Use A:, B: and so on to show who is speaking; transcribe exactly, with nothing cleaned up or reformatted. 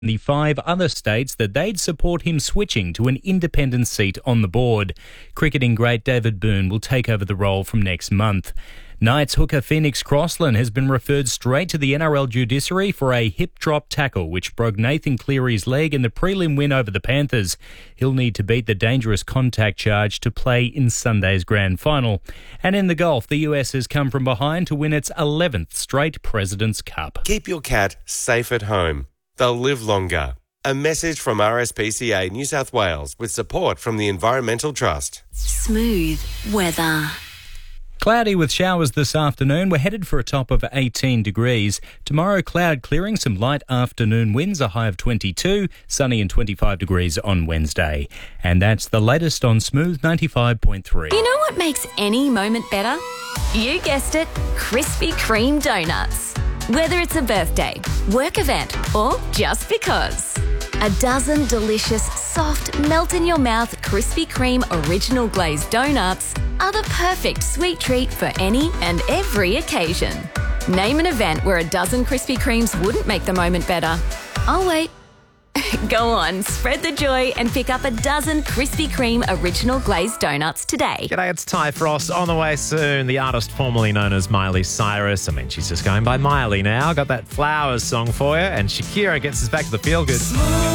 A: the five other states that they'd support him switching to an independent seat on the board. Cricketing great David Boon will take over the role from next month. Knights hooker Phoenix Crossland has been referred straight to the N R L judiciary for a hip drop tackle which broke Nathan Cleary's leg in the prelim win over the Panthers. He'll need to beat the dangerous contact charge to play in Sunday's grand final. And in the golf, the U S has come from behind to win its eleventh straight President's Cup.
B: Keep your cat safe at home. They'll live longer. A message from R S P C A New South Wales with support from the Environmental Trust.
C: Smooth weather.
A: Cloudy with showers this afternoon. We're headed for a top of eighteen degrees. Tomorrow, cloud clearing, some light afternoon winds, a high of twenty-two, sunny and twenty-five degrees on Wednesday. And that's the latest on Smooth ninety-five point three.
C: You know what makes any moment better? You guessed it, Krispy Kreme donuts. Whether it's a birthday, work event, or just because. A dozen delicious, soft, melt-in-your-mouth Krispy Kreme original glazed donuts are the perfect sweet treat for any and every occasion. Name an event where a dozen Krispy Kremes wouldn't make the moment better. I'll wait. Go on, spread the joy and pick up a dozen Krispy Kreme original glazed donuts today.
D: G'day, it's Ty Frost. On the way soon, the artist formerly known as Miley Cyrus. I mean, she's just going by Miley now. Got that Flowers song for you. And Shakira gets us back to the feel-good.